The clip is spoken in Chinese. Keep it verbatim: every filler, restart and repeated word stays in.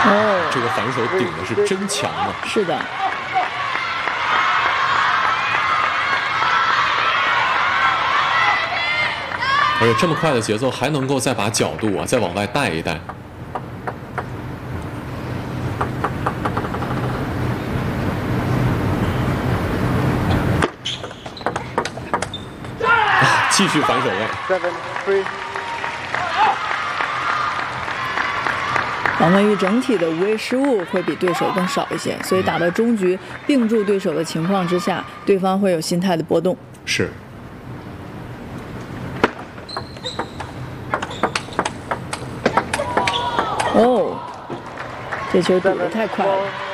哦， 这个反手顶的是真强啊！ 是的。 而且这么快的节奏，还能够再把角度啊再往外带一带。啊，继续反手位。 王文玉整体的无谓失误会比对手更少一些，所以打到中局并住对手的情况之下，对方会有心态的波动。 是。 哦，这球赌得太快了。